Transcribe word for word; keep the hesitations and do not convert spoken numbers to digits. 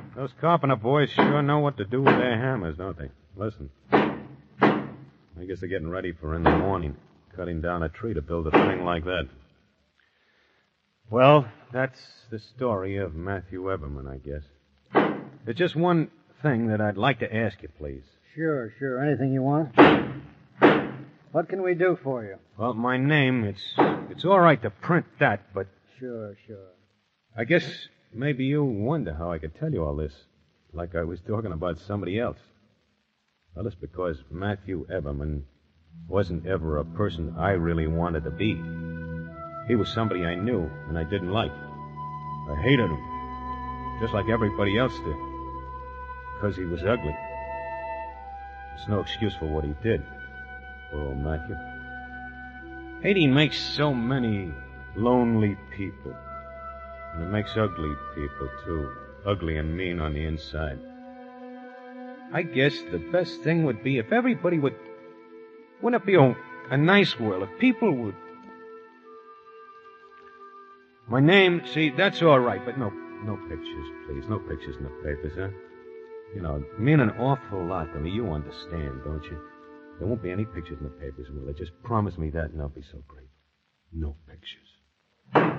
Those carpenter boys sure know what to do with their hammers, don't they? Listen. I guess they're getting ready for in the morning, cutting down a tree to build a thing like that. Well, that's the story of Matthew Eberman, I guess. There's just one thing that I'd like to ask you, please. Sure, sure. Anything you want? What can we do for you? Well, my name, it's it's all right to print that, but... Sure, sure. I guess maybe you wonder how I could tell you all this, like I was talking about somebody else. Well, it's because Matthew Eberman wasn't ever a person I really wanted to be. He was somebody I knew and I didn't like. I hated him, just like everybody else did, because he was ugly. There's no excuse for what he did, poor old Matthew. Hating makes so many lonely people, and it makes ugly people, too, ugly and mean on the inside. I guess the best thing would be if everybody would... Wouldn't it be a, a nice world if people would... My name, see, that's all right, but no no pictures, please. No pictures in the papers, huh? You know, mean an awful lot to me. You understand, don't you? There won't be any pictures in the papers, will there? Just promise me that and I'll be so grateful. No pictures.